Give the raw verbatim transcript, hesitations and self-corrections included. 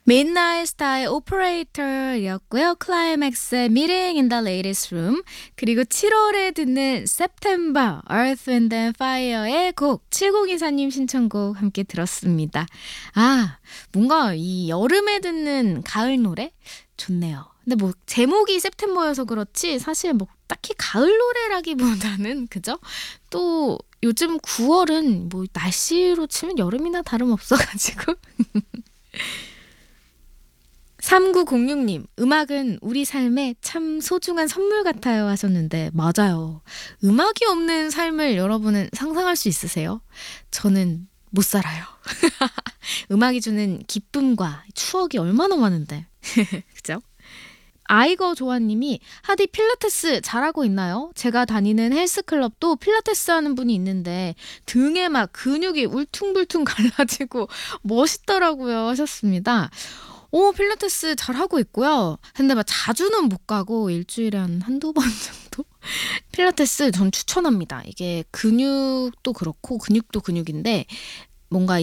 Midnight Star Operator였고요. 클라이맥스의 Meeting in the Ladies Room, 그리고 칠월에 듣는 September, Earth, Wind and Fire의 곡, 칠공이사님 신청곡 함께 들었습니다. 아, 뭔가 이 여름에 듣는 가을 노래? 좋네요. 근데 뭐 제목이 September여서 그렇지 사실 뭐 딱히 가을 노래라기보다는 그죠? 또 요즘 구월은 뭐 날씨로 치면 여름이나 다름없어가지고 삼구공육님, 음악은 우리 삶에 참 소중한 선물 같아요 하셨는데, 맞아요. 음악이 없는 삶을 여러분은 상상할 수 있으세요? 저는 못 살아요. 음악이 주는 기쁨과 추억이 얼마나 많은데. 그죠? 아이거 조아님이, 하디 필라테스 잘하고 있나요? 제가 다니는 헬스클럽도 필라테스 하는 분이 있는데 등에 막 근육이 울퉁불퉁 갈라지고 멋있더라고요 하셨습니다. 오, 필라테스 잘하고 있고요. 근데 막 자주는 못 가고 일주일에 한 한두 번 정도? 필라테스 전 추천합니다. 이게 근육도 그렇고 근육도 근육인데 뭔가